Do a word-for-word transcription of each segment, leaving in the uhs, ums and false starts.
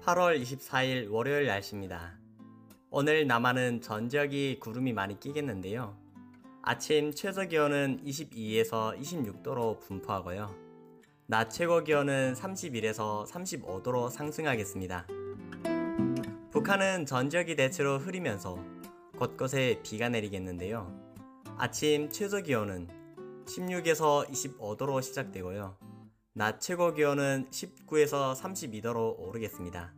팔월 이십사일 월요일 날씨입니다. 오늘 남한은 전 지역이 구름이 많이 끼겠는데요. 아침 최저기온은 이십이에서 이십육 도로 분포하고요. 낮 최고기온은 삼십일에서 삼십오 도로 상승하겠습니다. 북한은 전 지역이 대체로 흐리면서 곳곳에 비가 내리겠는데요. 아침 최저기온은 십육에서 이십오 도로 시작되고요. 낮 최고기온은 십구에서 삼십이 도로 오르겠습니다.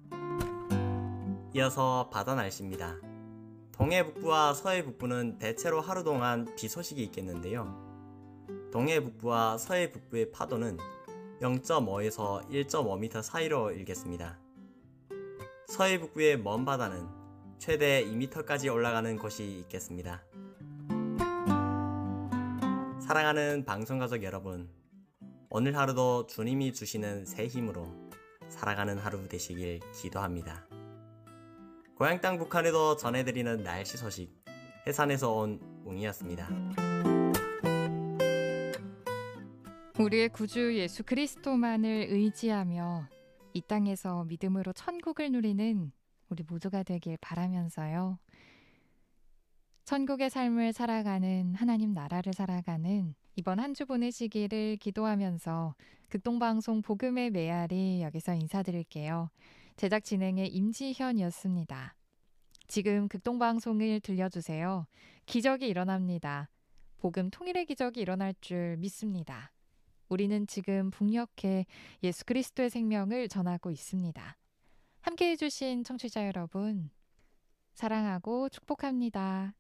이어서 바다 날씨입니다. 동해 북부와 서해 북부는 대체로 하루 동안 비 소식이 있겠는데요. 동해 북부와 서해 북부의 파도는 영 점 오에서 일 점 오 미터 사이로 일겠습니다. 서해 북부의 먼 바다는 최대 이 미터까지 올라가는 곳이 있겠습니다. 사랑하는 방송가족 여러분, 오늘 하루도 주님이 주시는 새 힘으로 살아가는 하루 되시길 기도합니다. 고향 땅 북한에도 전해드리는 날씨 소식, 해산에서 온 웅이었습니다. 우리의 구주 예수 그리스도만을 의지하며 이 땅에서 믿음으로 천국을 누리는 우리 모두가 되길 바라면서요. 천국의 삶을 살아가는, 하나님 나라를 살아가는 이번 한 주 보내시기를 기도하면서 극동방송 복음의 메아리 여기서 인사드릴게요. 제작 진행의 임지현이었습니다. 지금 극동방송을 들려주세요. 기적이 일어납니다. 복음 통일의 기적이 일어날 줄 믿습니다. 우리는 지금 북녘에 예수 그리스도의 생명을 전하고 있습니다. 함께해 주신 청취자 여러분, 사랑하고 축복합니다.